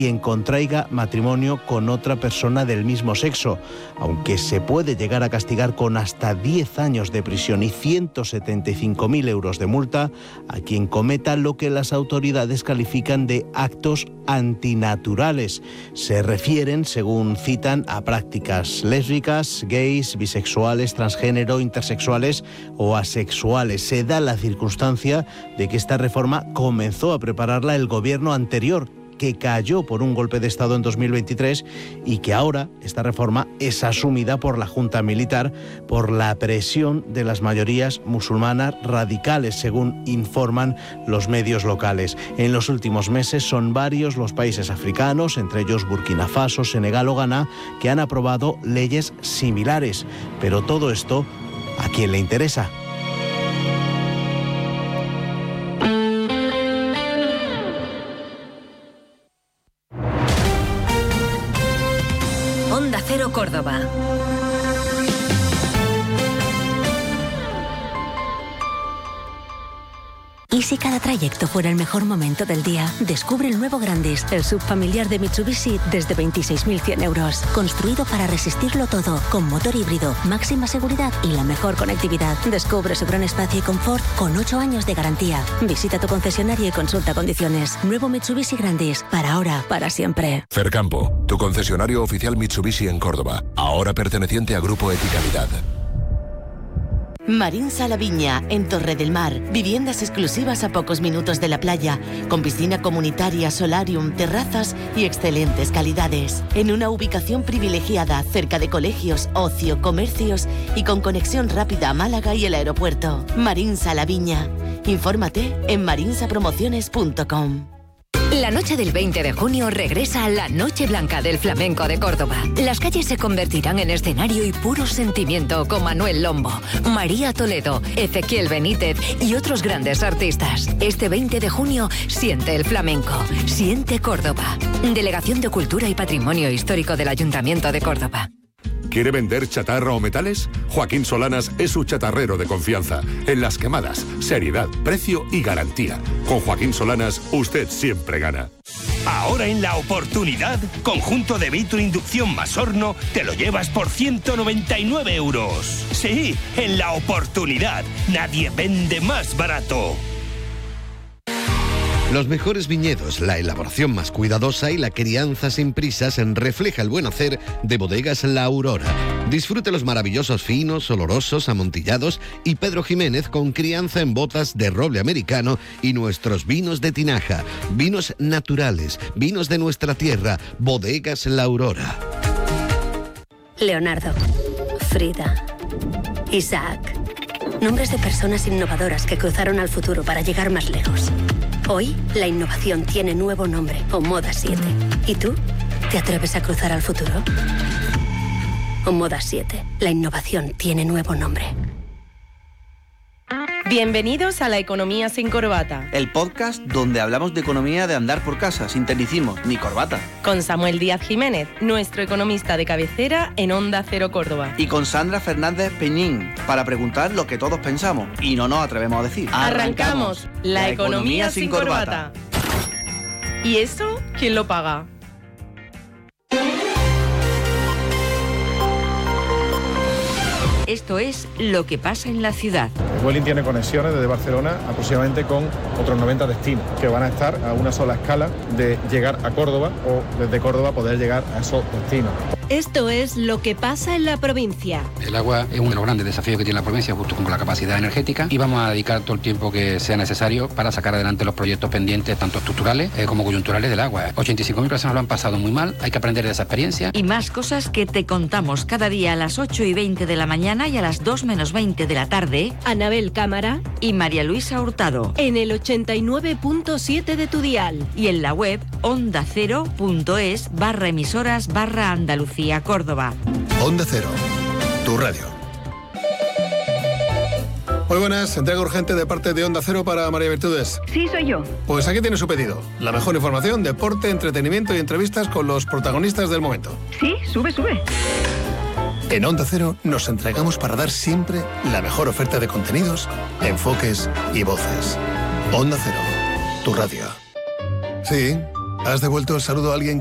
quien contraiga matrimonio con otra persona del mismo sexo, aunque se puede llegar a castigar con hasta 10 años de prisión y 175.000 euros de multa a quien cometa lo que las autoridades califican de actos antinaturales. Se refieren, según citan, a prácticas lésbicas, gays, bisexuales, transgénero, intersexuales o asexuales. Se da la circunstancia de que esta reforma comenzó a prepararla el gobierno anterior, que cayó por un golpe de Estado en 2023 y que ahora esta reforma es asumida por la Junta Militar por la presión de las mayorías musulmanas radicales, según informan los medios locales. En los últimos meses son varios los países africanos, entre ellos Burkina Faso, Senegal o Ghana, que han aprobado leyes similares. Pero todo esto, ¿a quién le interesa? Onda Cero Córdoba. ¿Y si cada trayecto fuera el mejor momento del día? Descubre el nuevo Grandis, el SUV familiar de Mitsubishi desde 26.100 euros. Construido para resistirlo todo, con motor híbrido, máxima seguridad y la mejor conectividad. Descubre su gran espacio y confort con 8 años de garantía. Visita tu concesionario y consulta condiciones. Nuevo Mitsubishi Grandis, para ahora, para siempre. Fercampo, tu concesionario oficial Mitsubishi en Córdoba, ahora perteneciente a Grupo Eticalidad. Marinsa La Viña, en Torre del Mar. Viviendas exclusivas a pocos minutos de la playa, con piscina comunitaria, solarium, terrazas y excelentes calidades. En una ubicación privilegiada, cerca de colegios, ocio, comercios y con conexión rápida a Málaga y el aeropuerto. Marinsa La Viña. Infórmate en marinsapromociones.com. La noche del 20 de junio regresa a la Noche Blanca del Flamenco de Córdoba. Las calles se convertirán en escenario y puro sentimiento con Manuel Lombo, María Toledo, Ezequiel Benítez y otros grandes artistas. Este 20 de junio siente el flamenco, siente Córdoba. Delegación de Cultura y Patrimonio Histórico del Ayuntamiento de Córdoba. ¿Quiere vender chatarra o metales? Joaquín Solanas es su chatarrero de confianza. En las quemadas, seriedad, precio y garantía. Con Joaquín Solanas, usted siempre gana. Ahora en La Oportunidad, conjunto de vitro inducción más horno, te lo llevas por 199 euros. Sí, en La Oportunidad, nadie vende más barato. Los mejores viñedos, la elaboración más cuidadosa y la crianza sin prisas refleja el buen hacer de Bodegas La Aurora. Disfrute los maravillosos finos, olorosos, amontillados y Pedro Jiménez con crianza en botas de roble americano y nuestros vinos de tinaja, vinos naturales, vinos de nuestra tierra, Bodegas La Aurora. Leonardo, Frida, Isaac. Nombres de personas innovadoras que cruzaron al futuro para llegar más lejos. Hoy, la innovación tiene nuevo nombre, Omoda 7. ¿Y tú? ¿Te atreves a cruzar al futuro? Omoda 7. La innovación tiene nuevo nombre. Bienvenidos a La Economía sin Corbata. El podcast donde hablamos de economía de andar por casa, sin tecnicismo ni corbata. Con Samuel Díaz Jiménez, nuestro economista de cabecera en Onda Cero Córdoba. Y con Sandra Fernández Peñín, para preguntar lo que todos pensamos y no nos atrevemos a decir. Arrancamos La Economía sin Corbata. ¿Y eso quién lo paga? Esto es Lo que pasa en la ciudad. Vueling tiene conexiones desde Barcelona aproximadamente con otros 90 destinos que van a estar a una sola escala de llegar a Córdoba o desde Córdoba poder llegar a esos destinos. Esto es Lo que pasa en la provincia. El agua es uno de los grandes desafíos que tiene la provincia, justo con la capacidad energética, y vamos a dedicar todo el tiempo que sea necesario para sacar adelante los proyectos pendientes, tanto estructurales como coyunturales del agua. 85.000 personas lo han pasado muy mal, hay que aprender de esa experiencia. Y más cosas que te contamos cada día a las 8:20 de la mañana y a las 2 menos 20 de la tarde. Anabel Cámara y María Luisa Hurtado. En el 89.7 de tu dial. Y en la web ondacero.es/emisoras/Andalucía Córdoba. Onda Cero, tu radio. Muy buenas, entrega urgente de parte de Onda Cero para María Virtudes. Sí, soy yo. Pues aquí tiene su pedido. La mejor información, deporte, entretenimiento y entrevistas con los protagonistas del momento. Sí, sube. En Onda Cero nos entregamos para dar siempre la mejor oferta de contenidos, enfoques y voces. Onda Cero, tu radio. Sí, ¿Has devuelto el saludo a alguien